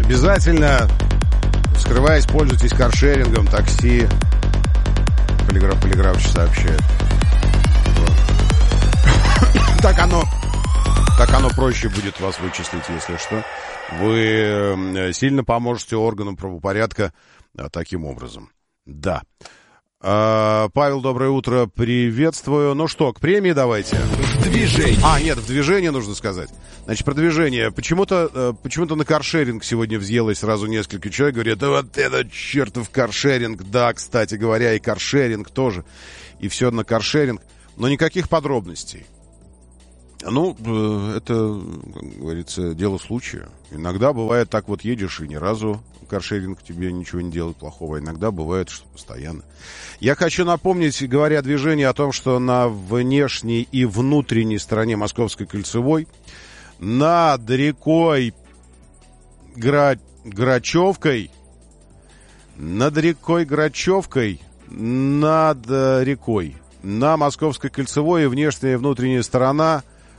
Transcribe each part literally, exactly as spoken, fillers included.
Обязательно, скрываясь, пользуйтесь каршерингом, такси. Полиграф Полиграфович сообщает. Так оно, так оно проще будет вас вычислить, если что. Вы сильно поможете органам правопорядка таким образом. Да. Павел, доброе утро, приветствую. Ну что, к премии давайте. Движение. А, нет, в движение нужно сказать. Значит, про движение. Почему-то, почему-то на каршеринг сегодня взъелось сразу несколько человек. Говорят, да вот это чертов каршеринг. Да, кстати говоря, и каршеринг тоже. И все на каршеринг. Но никаких подробностей. Ну, это, как говорится, дело случая. Иногда бывает так, вот едешь, и ни разу каршеринг тебе ничего не делает плохого. Иногда бывает, что постоянно. Я хочу напомнить, говоря о движении, о том, что на внешней и внутренней стороне Московской кольцевой над рекой Гра... Грачевкой, над рекой Грачевкой, над рекой, на Московской кольцевой и внешняя и внутренняя сторона,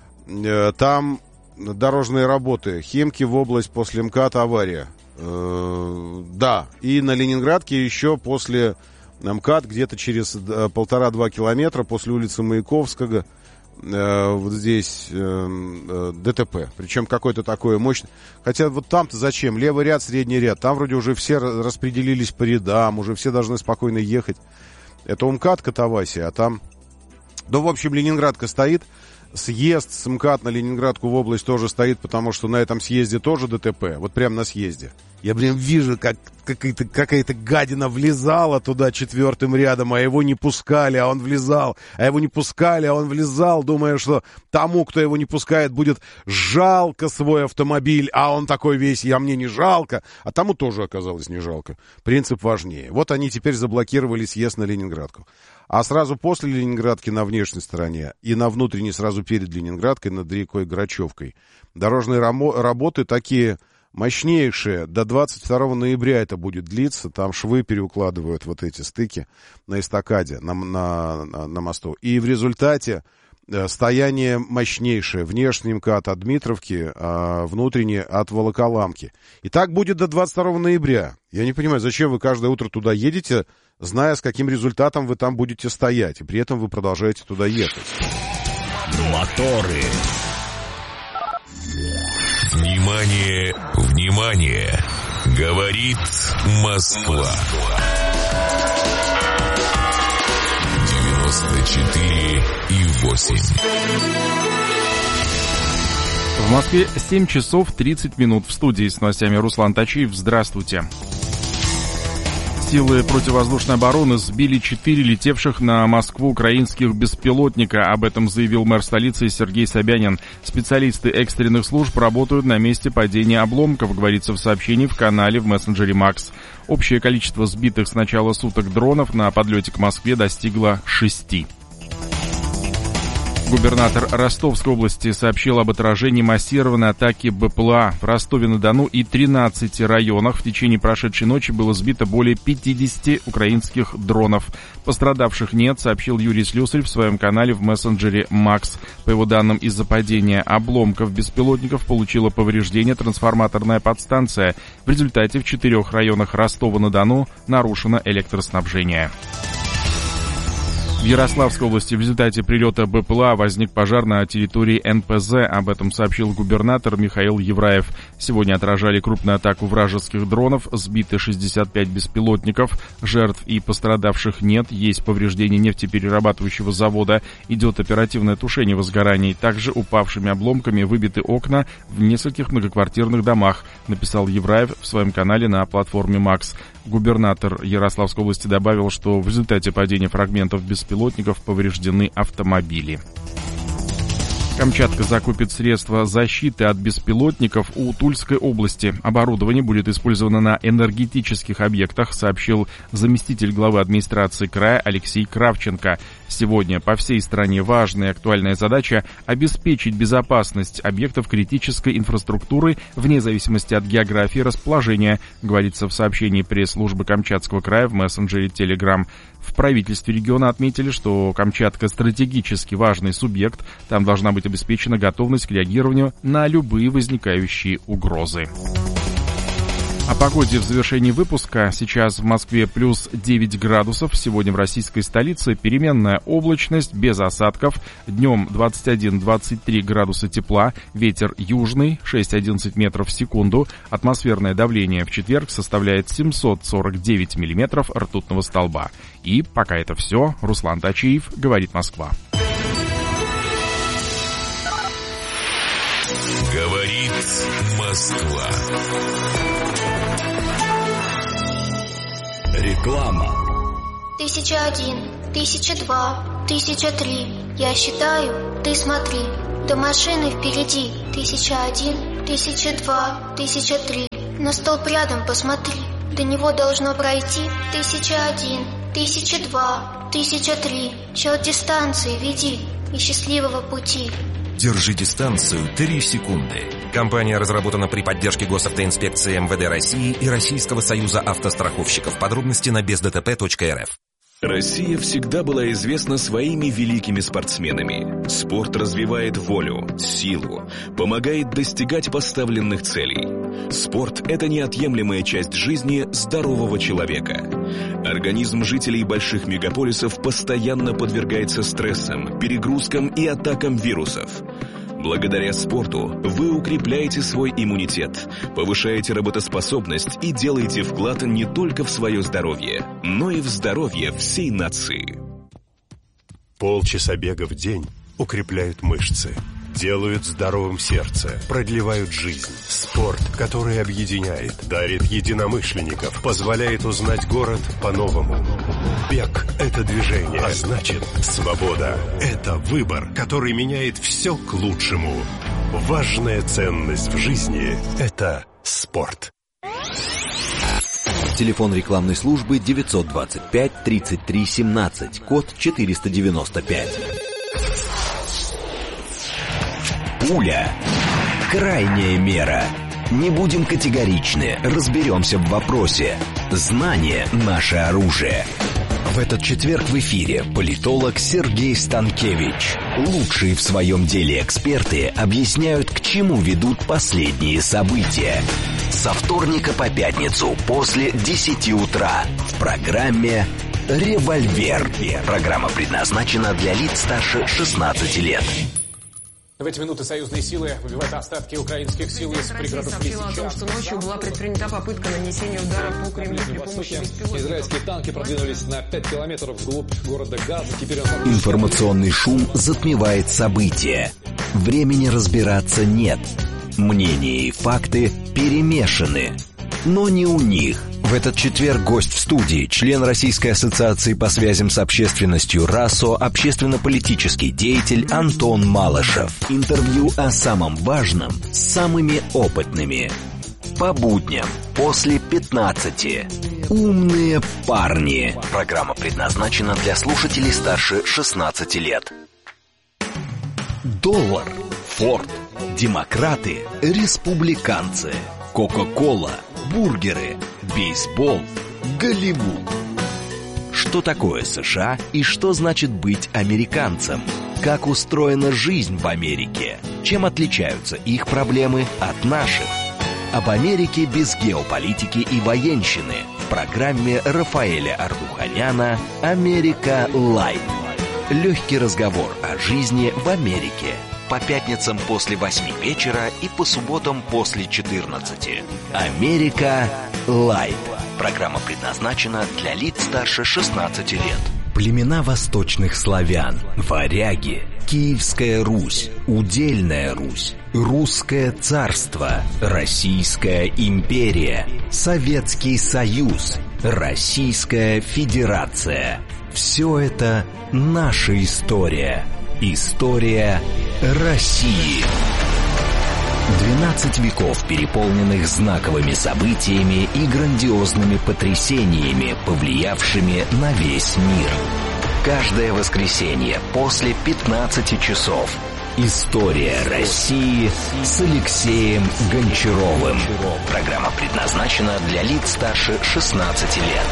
там дорожные работы. Химки в область, после МКАД авария. Э, да, и на Ленинградке еще после МКАД где-то через полтора-два километра после улицы Маяковского э, вот здесь э, э, ДТП. Причем какой-то такой мощный. Хотя вот там-то зачем? Левый ряд, средний ряд. Там вроде уже все распределились по рядам, уже все должны спокойно ехать. Это МКАД Катавасия, а там... Да, в общем, Ленинградка стоит. Съезд с МКАД на Ленинградку в область тоже стоит, потому что на этом съезде тоже ДТП. Вот прямо на съезде. Я прям вижу, как какая-то, какая-то гадина влезала туда четвертым рядом, а его не пускали, а он влезал. А его не пускали, а он влезал, думая, что тому, кто его не пускает, будет жалко свой автомобиль, а он такой весь, а мне не жалко. А тому тоже оказалось не жалко. Принцип важнее. Вот они теперь заблокировали съезд на Ленинградку. А сразу после Ленинградки на внешней стороне и на внутренней сразу перед Ленинградкой над рекой Грачевкой дорожные рамо- работы такие мощнейшие. До двадцать второго ноября это будет длиться. Там швы переукладывают вот эти стыки на эстакаде, на, на, на, на мосту. И в результате э, стояние мощнейшее. Внешний МКАД от Дмитровки, а внутренний от Волоколамки. И так будет до двадцать второго ноября. Я не понимаю, зачем вы каждое утро туда едете, зная, с каким результатом вы там будете стоять, и при этом вы продолжаете туда ехать. Моторы. Внимание, внимание! Говорит Москва. девяносто четыре и восемь. В Москве семь часов тридцать минут. В студии с новостями Руслан Тачиев. Здравствуйте. Силы противовоздушной обороны сбили четыре летевших на Москву украинских беспилотника. Об этом заявил мэр столицы Сергей Собянин. Специалисты экстренных служб работают на месте падения обломков, говорится в сообщении в канале в мессенджере Макс. Общее количество сбитых с начала суток дронов на подлете к Москве достигло шести. Губернатор Ростовской области сообщил об отражении массированной атаки БПЛА. В Ростове-на-Дону и тринадцати районах в течение прошедшей ночи было сбито более пятидесяти украинских дронов. Пострадавших нет, сообщил Юрий Слюсарь в своем канале в мессенджере Макс. По его данным, из-за падения обломков беспилотников получила повреждение трансформаторная подстанция. В результате в четырех районах Ростова-на-Дону нарушено электроснабжение. В Ярославской области в результате прилета БПЛА возник пожар на территории эн пэ зэ. Об этом сообщил губернатор Михаил Евраев. Сегодня отражали крупную атаку вражеских дронов. Сбиты шестьдесят пять беспилотников. Жертв и пострадавших нет. Есть повреждения нефтеперерабатывающего завода. Идет оперативное тушение возгораний. Также упавшими обломками выбиты окна в нескольких многоквартирных домах, написал Евраев в своем канале на платформе Макс. Губернатор Ярославской области добавил, что в результате падения фрагментов беспилотников повреждены автомобили. Камчатка закупит средства защиты от беспилотников у Тульской области. Оборудование будет использовано на энергетических объектах, сообщил заместитель главы администрации края Алексей Кравченко. Сегодня по всей стране важная и актуальная задача – обеспечить безопасность объектов критической инфраструктуры вне зависимости от географии расположения, говорится в сообщении пресс-службы Камчатского края в мессенджере Telegram. В правительстве региона отметили, что Камчатка стратегически важный субъект, там должна быть обеспечена готовность к реагированию на любые возникающие угрозы. О погоде в завершении выпуска. Сейчас в Москве плюс девять градусов. Сегодня в российской столице переменная облачность, без осадков. Днем двадцать один - двадцать три градуса тепла. Ветер южный, шесть - одиннадцать метров в секунду. Атмосферное давление в четверг составляет семьсот сорок девять миллиметров ртутного столба. И пока это все. Руслан Тачиев, говорит Москва. Говорит Москва. Реклама. Тысяча один, тысяча два, тысяча три. Я считаю, ты смотри. До машины впереди. Тысяча один, тысяча два, тысяча три. На столб рядом посмотри. До него должно пройти. Тысяча один, тысяча два, тысяча три. Счет дистанции веди и счастливого пути. Держи дистанцию три секунды. Компания разработана при поддержке госавтоинспекции эм вэ дэ России и Российского союза автостраховщиков. Подробности на без дэ тэ пэ точка эр эф. Россия всегда была известна своими великими спортсменами. Спорт развивает волю, силу, помогает достигать поставленных целей. Спорт – это неотъемлемая часть жизни здорового человека. Организм жителей больших мегаполисов постоянно подвергается стрессам, перегрузкам и атакам вирусов. Благодаря спорту вы укрепляете свой иммунитет, повышаете работоспособность и делаете вклад не только в свое здоровье, но и в здоровье всей нации. Полчаса бега в день укрепляют мышцы, делают здоровым сердце, продлевают жизнь. Спорт, который объединяет, дарит единомышленников, позволяет узнать город по-новому. Бег – это движение, а значит, свобода – это выбор, который меняет все к лучшему. Важная ценность в жизни – это спорт. Телефон рекламной службы девятьсот двадцать пять тридцать три семнадцать, код четыреста девяносто пять. Пуля. Крайняя мера. Не будем категоричны, разберемся в вопросе. Знание – наше оружие. В этот четверг в эфире политолог Сергей Станкевич. Лучшие в своем деле эксперты объясняют, к чему ведут последние события. Со вторника по пятницу после десяти утра в программе «Револьвер». Программа предназначена для лиц старше шестнадцати лет. В эти минуты союзные силы выбивают остатки украинских сил из пригородов Лисичанска. Россия сообщила о том, что ночью была предпринята попытка нанесения удара по Кремлю при помощи беспилотников. Израильские танки продвинулись на пять километров вглубь города Газа. Теперь он... Информационный шум затмевает события. Времени разбираться нет. Мнения и факты перемешаны. Но не у них. В этот четверг гость в студии, член Российской ассоциации по связям с общественностью РАСО, общественно-политический деятель Антон Малышев. Интервью о самом важном с самыми опытными. По будням после пятнадцати. Умные парни. Программа предназначена для слушателей старше шестнадцати лет. Доллар, Форд, демократы, республиканцы, Кока-кола, бургеры, бейсбол, Голливуд. Что такое США и что значит быть американцем? Как устроена жизнь в Америке? Чем отличаются их проблемы от наших? Об Америке без геополитики и военщины в программе Рафаэля Ардуханяна «Америка Лайт». Легкий разговор о жизни в Америке. По пятницам после восьми вечера и по субботам после четырнадцати. «Америка Лайт». Программа предназначена для лиц старше шестнадцати лет. Племена восточных славян, варяги, Киевская Русь, Удельная Русь, Русское царство, Российская империя, Советский Союз, Российская Федерация. Все это наша история. История России. двенадцать веков, переполненных знаковыми событиями и грандиозными потрясениями, повлиявшими на весь мир. Каждое воскресенье после пятнадцати часов. История России с Алексеем Гончаровым. Программа предназначена для лиц старше шестнадцати лет.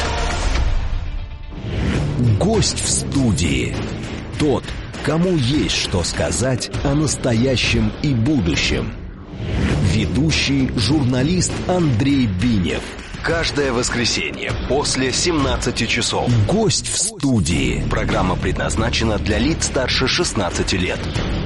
Гость в студии. Тот, кому есть что сказать о настоящем и будущем. Ведущий журналист Андрей Бинев. Каждое воскресенье после семнадцати часов. Гость в студии. Программа предназначена для лиц старше шестнадцати лет.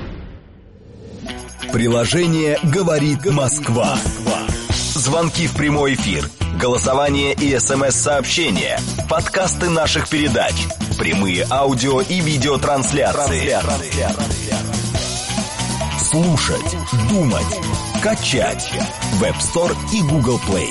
Приложение «Говорит Москва». Звонки в прямой эфир, голосование и смс-сообщения, подкасты наших передач, прямые аудио и видеотрансляции. Слушать, думать, качать. Web Store и Google Play.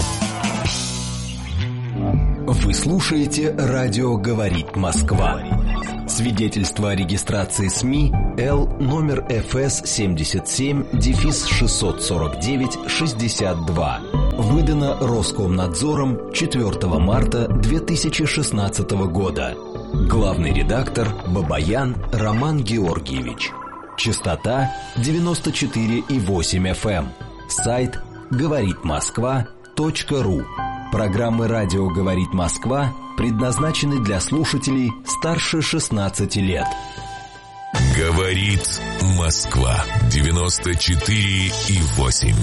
Вы слушаете «Радио говорит Москва». Свидетельство о регистрации СМИ Л номер эф эс семьдесят семь шестьсот сорок девять шестьдесят два. Выдано Роскомнадзором четвёртого марта две тысячи шестнадцатого года. Главный редактор Бабаян Роман Георгиевич. Частота девяносто четыре и восемь эф эм. Сайт говорит москва точка ру. Программы «Радио говорит Москва» предназначены для слушателей старше шестнадцати лет. Говорит Москва. девяносто четыре и восемь.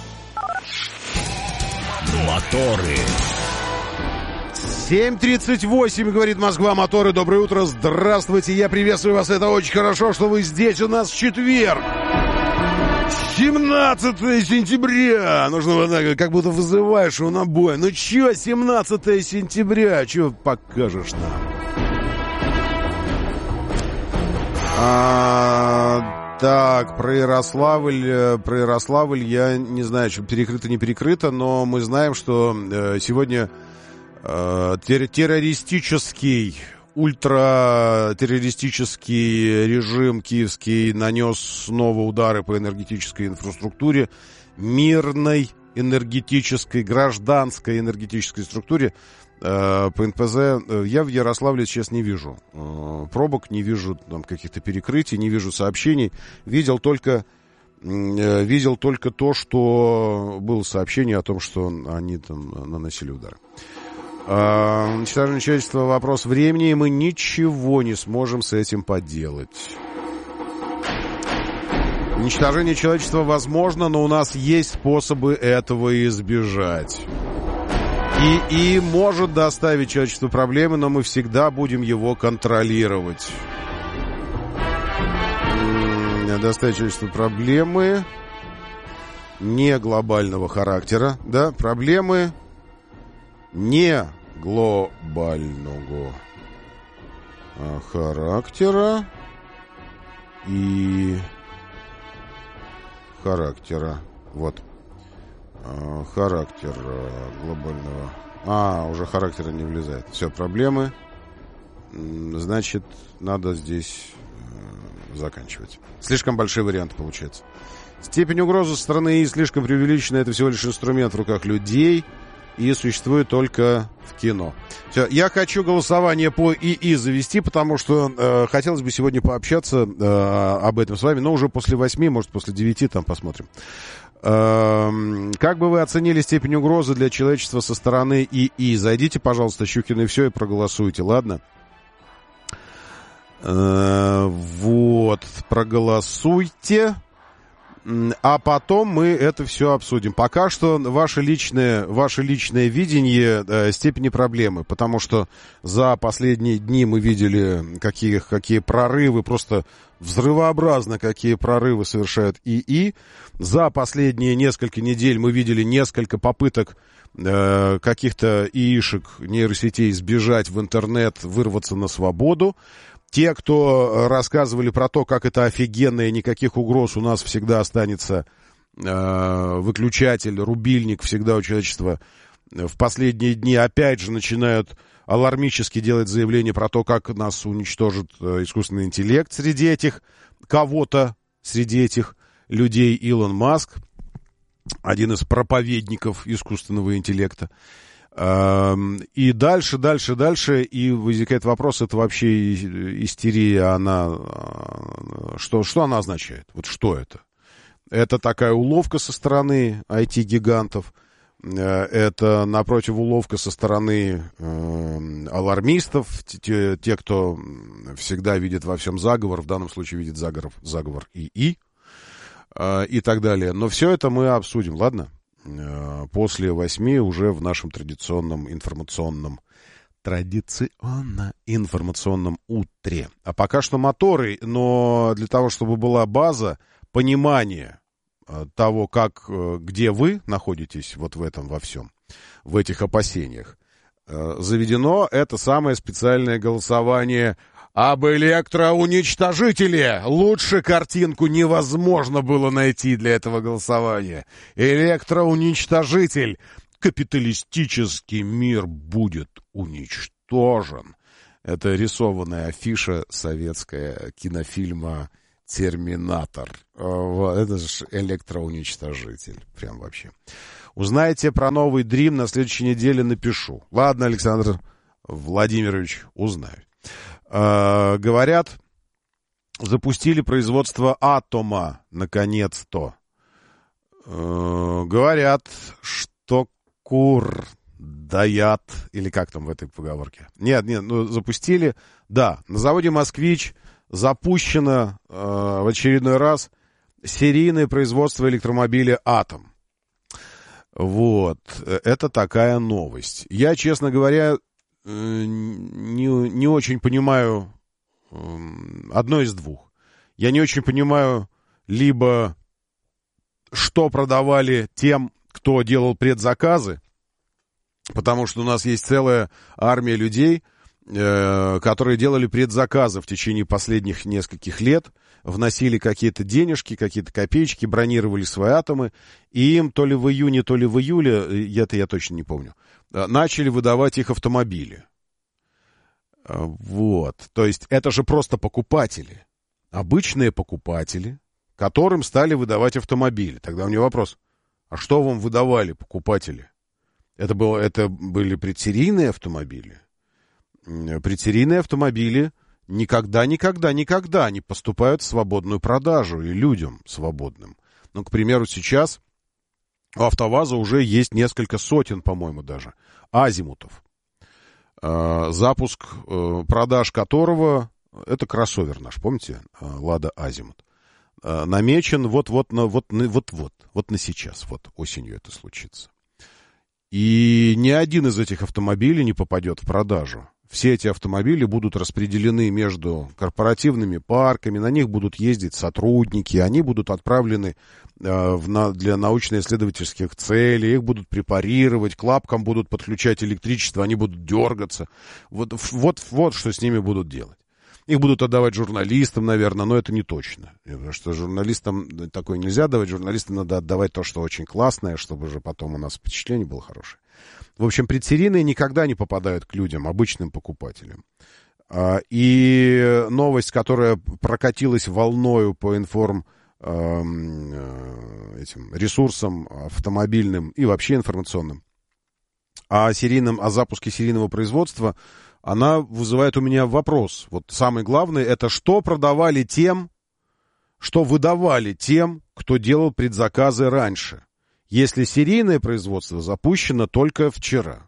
Моторы. семь тридцать восемь, говорит Москва, моторы. Доброе утро, здравствуйте, я приветствую вас. Это очень хорошо, что вы здесь. У нас четверг. семнадцатое сентября. Нужно вот так, как будто вызываешь его на бой. Ну чё, семнадцатое сентября? Чё покажешь нам? А, так, про Ярославль, про Ярославль я не знаю, что перекрыто, не перекрыто, но мы знаем, что э, сегодня э, террористический, ультратеррористический режим киевский нанес снова удары по энергетической инфраструктуре, мирной энергетической, гражданской энергетической структуре. Э, по эн пэ зэ я в Ярославле сейчас не вижу э, пробок, не вижу там каких-то перекрытий, не вижу сообщений. Видел только, э, видел только то, что было сообщение о том, что они там наносили удары. Уничтожение человечества — вопрос времени, и мы ничего не сможем с этим поделать. Уничтожение человечества возможно, но у нас есть способы этого избежать. И, и может доставить человечеству проблемы, но мы всегда будем его контролировать. Доставить человечеству проблемы не глобального характера, да, проблемы не глобального характера и характера. Вот. Характер глобального. А, уже характера не влезает. Все, проблемы. Значит, надо здесь заканчивать. Слишком большой вариант получается. Степень угрозы со стороны И слишком преувеличена. Это всего лишь инструмент в руках людей. И существует только в кино. Все, я хочу голосование по ИИ завести, потому что э, хотелось бы сегодня пообщаться э, об этом с вами, но уже после восьми, может, после девяти, там посмотрим. Э, как бы вы оценили степень угрозы для человечества со стороны ИИ? Зайдите, пожалуйста, Щукин и все, и проголосуйте, ладно? Э, вот, проголосуйте. А потом мы это все обсудим. Пока что ваше личное, ваше личное видение э, степени проблемы, потому что за последние дни мы видели, какие, какие прорывы, просто взрывообразно какие прорывы совершают ИИ. За последние несколько недель мы видели несколько попыток э, каких-то ИИшек, нейросетей сбежать в интернет, вырваться на свободу. Те, кто рассказывали про то, как это офигенно и никаких угроз, у нас всегда останется э, выключатель, рубильник, всегда у человечества в последние дни опять же начинают алармически делать заявления про то, как нас уничтожит э, искусственный интеллект среди этих кого-то, среди этих людей. Илон Маск, один из проповедников искусственного интеллекта. И дальше, дальше, дальше, и возникает вопрос, это вообще истерия, она, что, что она означает? Вот что это? Это такая уловка со стороны ай ти-гигантов, это, напротив, уловка со стороны э, алармистов, те, те, кто всегда видит во всем заговор, в данном случае видит заговор, заговор ИИ. э, и так далее. Но все это мы обсудим, ладно? Э, после восьми уже в нашем традиционном информационном, традиционно информационном утре. А пока что моторы, но для того, чтобы была база, понимание э, того, как, э, где вы находитесь вот в этом во всем, в этих опасениях, э, заведено это самое специальное голосование об электроуничтожителе. Лучше картинку невозможно было найти для этого голосования. Электроуничтожитель. Капиталистический мир будет уничтожен. Это рисованная афиша советская кинофильма «Терминатор». Это же электроуничтожитель. Прям вообще. Узнаете про новый Dream на следующей неделе, напишу. Ладно, Александр Владимирович, узнаю. Э, говорят, запустили производство атома, наконец-то. Э, говорят, что кур даят, или как там в этой поговорке? Нет, нет, ну запустили. Да, на заводе «Москвич» запущено э, в очередной раз серийное производство электромобиля «Атом». Вот, это такая новость. Я, честно говоря, не, не очень понимаю одно из двух. Я не очень понимаю либо что продавали тем, кто делал предзаказы, потому что у нас есть целая армия людей, которые делали предзаказы в течение последних нескольких лет, вносили какие-то денежки, какие-то копеечки, бронировали свои атомы, и им то ли в июне, то ли в июле, это я точно не помню, начали выдавать их автомобили. Вот. То есть это же просто покупатели. Обычные покупатели, которым стали выдавать автомобили. Тогда у меня вопрос, а что вам выдавали покупатели? Это, было, это были предсерийные автомобили? Предсерийные автомобили никогда, никогда, никогда не поступают в свободную продажу и людям свободным. Ну, к примеру, сейчас у АвтоВАЗа уже есть несколько сотен, по-моему, даже, азимутов. Запуск продаж которого, это кроссовер наш, помните, Лада Азимут, намечен вот-вот на, вот, вот-вот, вот на сейчас, вот осенью это случится. И ни один из этих автомобилей не попадет в продажу. Все эти автомобили будут распределены между корпоративными парками, на них будут ездить сотрудники, они будут отправлены э, в, на, для научно-исследовательских целей, их будут препарировать, к лапкам будут подключать электричество, они будут дергаться. Вот, вот, вот что с ними будут делать. Их будут отдавать журналистам, наверное, но это не точно. Потому что журналистам такое нельзя давать, журналистам надо отдавать то, что очень классное, чтобы же потом у нас впечатление было хорошее. В общем, предсерийные никогда не попадают к людям, обычным покупателям. И новость, которая прокатилась волною по информ этим ресурсам автомобильным и вообще информационным, о серийном, о запуске серийного производства, она вызывает у меня вопрос. Вот самый главный, это что продавали тем, что выдавали тем, кто делал предзаказы раньше, если серийное производство запущено только вчера.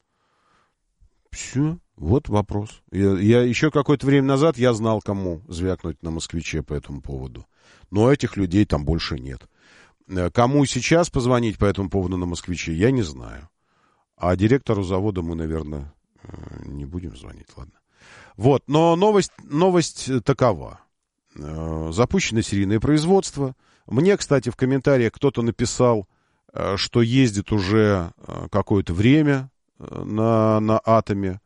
Все, вот вопрос. Я, я еще какое-то время назад я знал, кому звякнуть на «Москвиче» по этому поводу. Но этих людей там больше нет. Кому сейчас позвонить по этому поводу на «Москвиче», я не знаю. А директору завода мы, наверное, не будем звонить, ладно. Вот, но новость, новость такова. Запущено серийное производство. Мне, кстати, в комментариях кто-то написал, что ездит уже какое-то время на, на «Атоме».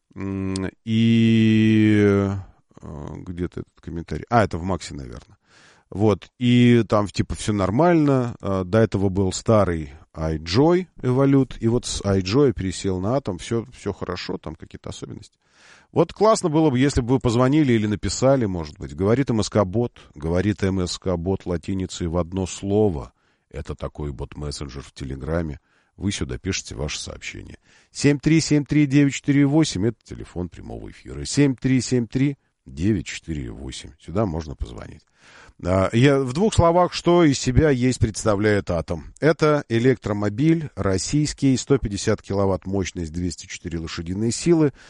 И где-то этот комментарий... А, это в Максе, наверное. Вот, и там типа все нормально. До этого был старый iJoy Evolute, и вот с iJoy пересел на «Атом». Все, все хорошо, там какие-то особенности. Вот классно было бы, если бы вы позвонили или написали, может быть. Говорит МСК-бот, говорит МСК-бот латиницей в одно слово. Это такой бот-мессенджер в Телеграме. Вы сюда пишете ваше сообщение. семь три семь три девять четыре восемь, это телефон прямого эфира. семь три семь три девять четыре восемь. Сюда можно позвонить. Я в двух словах, что из себя есть представляет «Атом». Это электромобиль российский, сто пятьдесят киловатт мощность, двести четыре лошадиные силы.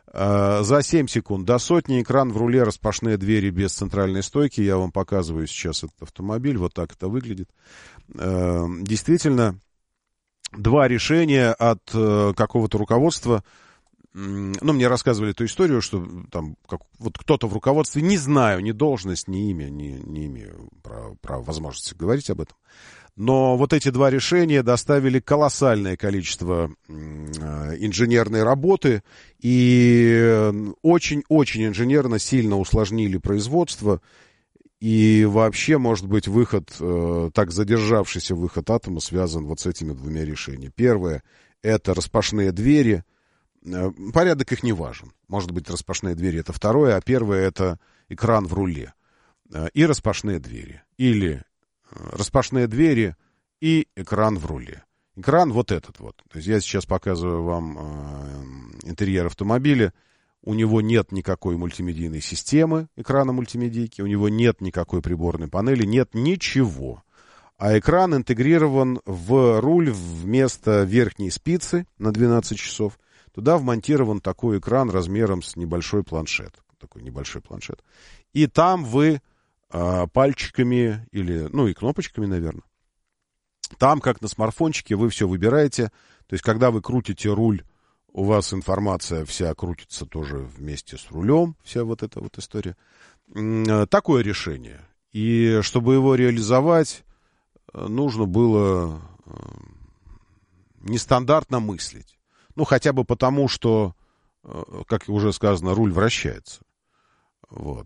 За семь секунд до сотни. Экран в руле, распашные двери без центральной стойки. Я вам показываю сейчас этот автомобиль. Вот так это выглядит. Действительно, два решения от какого-то руководства. Ну, мне рассказывали эту историю, что там как, вот кто-то в руководстве, не знаю, ни должность, ни имя, не, не имею права, права возможности говорить об этом. Но вот эти два решения доставили колоссальное количество инженерной работы и очень-очень инженерно сильно усложнили производство. И вообще, может быть, выход, так задержавшийся выход атома связан вот с этими двумя решениями. Первое — это распашные двери. Порядок их не важен. Может быть, распашные двери — это второе, а первое — это экран в руле. И распашные двери. Или распашные двери и экран в руле. Экран вот этот вот. То есть я сейчас показываю вам э, интерьер автомобиля. У него нет никакой мультимедийной системы, экрана мультимедийки. У него нет никакой приборной панели, нет ничего. А экран интегрирован в руль вместо верхней спицы на двенадцать часов. Туда вмонтирован такой экран размером с небольшой планшет. Такой небольшой планшет. И там вы э, пальчиками или, ну и кнопочками, наверное. Там, как на смартфончике, вы все выбираете. То есть, когда вы крутите руль, у вас информация вся крутится тоже вместе с рулем. Вся вот эта вот история. Э, такое решение. И чтобы его реализовать, нужно было э, нестандартно мыслить. Ну, хотя бы потому, что, как уже сказано, руль вращается. Вот.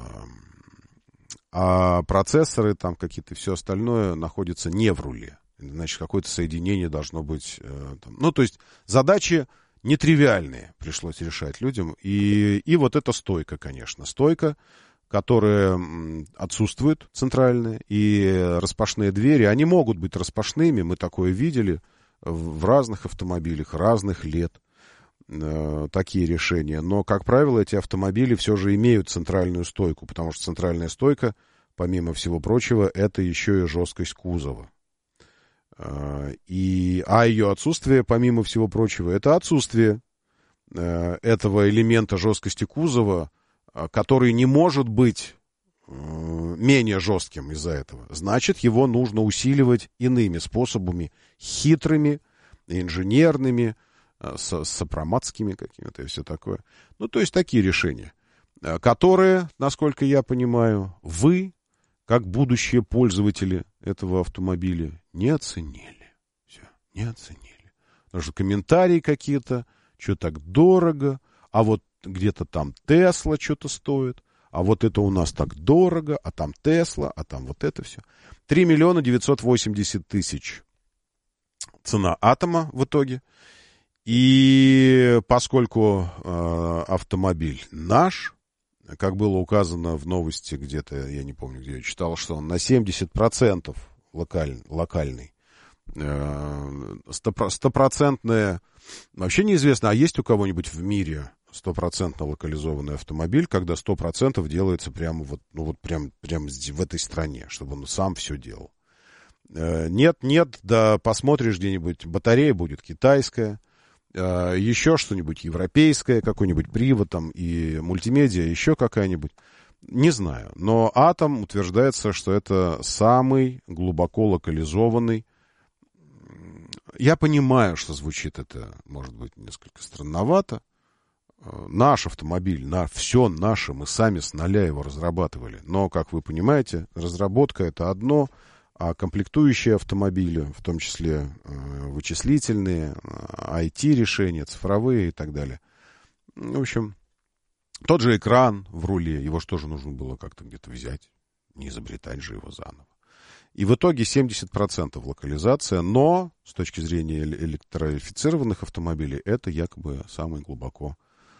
А процессоры там какие-то, все остальное находится не в руле. Значит, какое-то соединение должно быть. Там. Ну, то есть задачи нетривиальные пришлось решать людям. И, и вот эта стойка, конечно. Стойка, которая отсутствует, центральная. И распашные двери, они могут быть распашными, мы такое видели в разных автомобилях, разных лет, э, такие решения. Но, как правило, эти автомобили все же имеют центральную стойку, потому что центральная стойка, помимо всего прочего, это еще и жесткость кузова. Э, и, а ее отсутствие, помимо всего прочего, это отсутствие э, этого элемента жесткости кузова, э, который не может быть э, менее жестким из-за этого. Значит, его нужно усиливать иными способами, хитрыми, инженерными, с, сопроматскими какими-то и все такое. Ну, то есть такие решения, которые, насколько я понимаю, вы, как будущие пользователи этого автомобиля, не оценили. Все, не оценили. Потому что комментарии какие-то, что так дорого, а вот где-то там Тесла что-то стоит, а вот это у нас так дорого, а там Тесла, а там вот это все. три миллиона девятьсот восемьдесят тысяч цена атома в итоге. И поскольку э, автомобиль наш, как было указано в новости где-то, я не помню, где я читал, что он на семьдесят процентов локаль, локальный, стопроцентная, э, вообще неизвестно, а есть у кого-нибудь в мире стопроцентно локализованный автомобиль, когда сто процентов делается прямо вот, ну вот прям, прям в этой стране, чтобы он сам все делал. Нет, нет, да посмотришь где-нибудь, батарея будет китайская, еще что-нибудь европейское, какой-нибудь привод там и мультимедиа, еще какая-нибудь. Не знаю, но Атом утверждается, что это самый глубоко локализованный. Я понимаю, что звучит это, может быть, несколько странновато. Наш автомобиль, на, все наше, мы сами с нуля его разрабатывали. Но, как вы понимаете, разработка — это одно, а комплектующие автомобили, в том числе э, вычислительные, ай ти-решения, цифровые и так далее. В общем, тот же экран в руле, его же тоже нужно было как-то где-то взять, не изобретать же его заново. И в итоге семьдесят процентов локализация, но с точки зрения электрифицированных автомобилей это якобы самый глубоко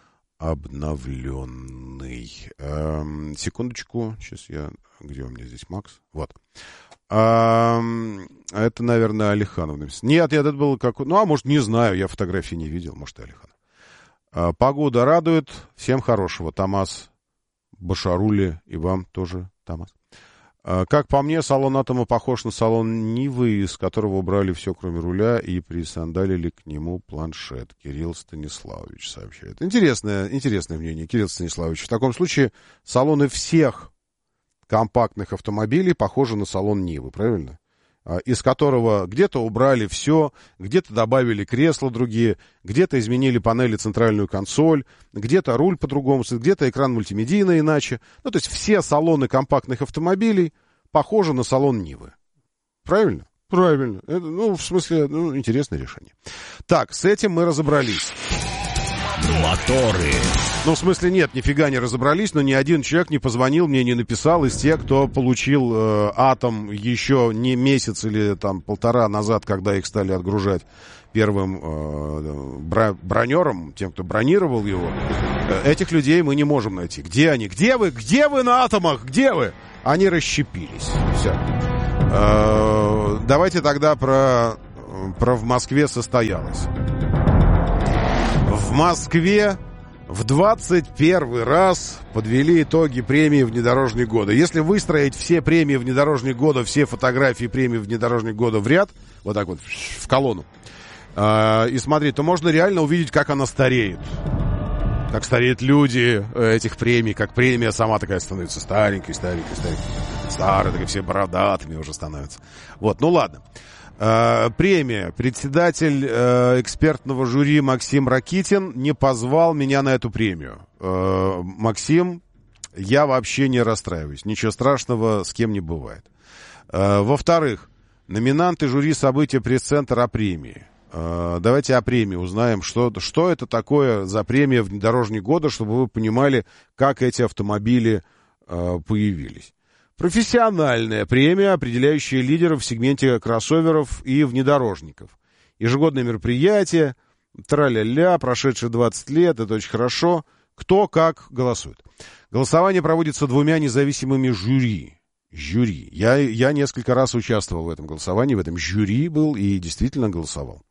обновленный. Эм, секундочку, сейчас я... Где у меня здесь Макс? Вот. Эм, это, наверное, Алиханов написал. Нет, нет, это было как... Ну, а может, не знаю, я фотографии не видел, может, и Алиханов. Э, погода радует. Всем хорошего. Томас Башарули и вам тоже, Томас. Как по мне, салон «Атома» похож на салон «Нивы», из которого убрали все, кроме руля, и присандалили к нему планшет. Кирилл Станиславович сообщает. Интересное, интересное мнение, Кирилл Станиславович. В таком случае салоны всех компактных автомобилей похожи на салон «Нивы», правильно? Из которого где-то убрали все, где-то добавили кресла другие, где-то изменили панели, центральную консоль, где-то руль по-другому, где-то экран мультимедийный иначе. Ну, то есть все салоны компактных автомобилей похожи на салон «Нивы». Правильно? Правильно. Это, ну, в смысле, ну, интересное решение. Так, с этим мы разобрались. Моторы. Ну, в смысле, нет, нифига не разобрались, но ни один человек не позвонил мне, не написал из тех, кто получил э, «Атом» еще не месяц или там полтора назад, когда их стали отгружать первым э, бро- бронером, тем, кто бронировал его. Э, этих людей мы не можем найти. Где они? Где вы? Где вы на «Атомах? Где вы? Они расщепились. Все. Э, давайте тогда про, про «В Москве состоялось». В Москве в двадцать первый раз подвели итоги премии «Внедорожник года». Если выстроить все премии «Внедорожник года», все фотографии премии «Внедорожник года» в ряд, вот так вот, в колонну, э, и смотреть, то можно реально увидеть, как она стареет. Как стареют люди этих премий, как премия сама такая становится старенькой, старенькой, старенькой. Старые, такие все бородатыми уже становятся. Вот, ну ладно. Э, премия. Председатель э, экспертного жюри Максим Ракитин не позвал меня на эту премию. Э, Максим, я вообще не расстраиваюсь. Ничего страшного с кем не бывает. Э, во-вторых, номинанты жюри события пресс-центр о премии. Э, давайте о премии узнаем, что, что это такое за премия «Внедорожник года», чтобы вы понимали, как эти автомобили э, появились. Профессиональная премия, определяющая лидеров в сегменте кроссоверов и внедорожников. Ежегодное мероприятие, тра-ля-ля, прошедшие двадцать лет, это очень хорошо. Кто как голосует. Голосование проводится двумя независимыми жюри. Жюри. Я, я несколько раз участвовал в этом голосовании, в этом жюри был и действительно голосовал.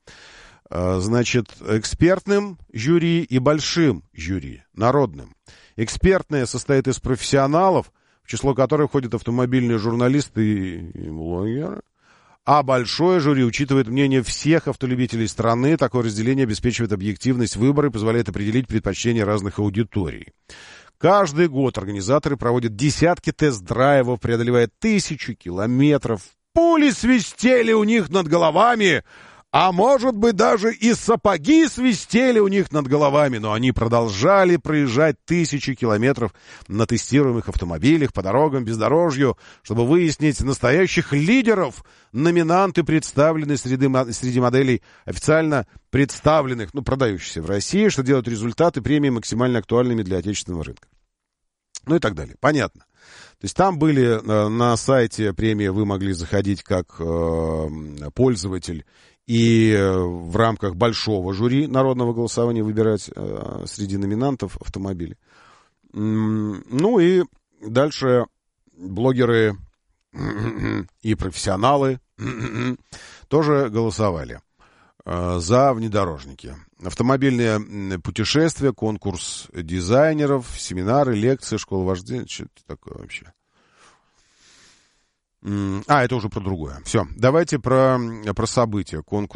Значит, экспертным жюри и большим жюри, народным. Экспертное состоит из профессионалов, в число которых входят автомобильные журналисты и блогеры. А большое жюри учитывает мнение всех автолюбителей страны. Такое разделение обеспечивает объективность выбора и позволяет определить предпочтения разных аудиторий. Каждый год организаторы проводят десятки тест-драйвов, преодолевая тысячи километров. Пули свистели у них над головами, а может быть даже и сапоги свистели у них над головами, но они продолжали проезжать тысячи километров на тестируемых автомобилях по дорогам бездорожью, чтобы выяснить настоящих лидеров. Номинанты представлены среди, среди моделей официально представленных, ну, продающихся в России, что делает результаты премии максимально актуальными для отечественного рынка. Ну и так далее. Понятно. То есть там были э, на сайте премии, вы могли заходить как э, пользователь и в рамках большого жюри народного голосования выбирать э, среди номинантов автомобили. Ну и дальше блогеры и профессионалы тоже голосовали э, за внедорожники. Автомобильные путешествия, конкурс дизайнеров, семинары, лекции, школа вождения. Что это такое вообще? А, это уже про другое. Все, давайте про, про события. Конкурс